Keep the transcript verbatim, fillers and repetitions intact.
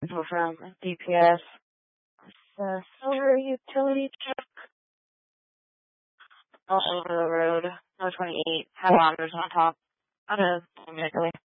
info from D P S. It's a silver utility truck all over the road. No twenty-eight. Have honors on top. I don't know.